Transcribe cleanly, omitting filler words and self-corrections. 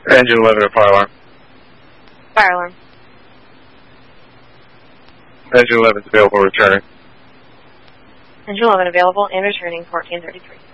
Engine 11 at fire alarm. Fire alarm. Engine 11 is available, returning. Engine 11 available and returning 1433.